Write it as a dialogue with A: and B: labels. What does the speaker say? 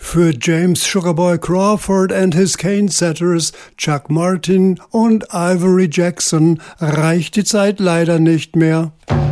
A: Für James Sugarboy Crawford and his Cane-Setters, Chuck Martin und Ivory Jackson reicht die Zeit leider nicht mehr.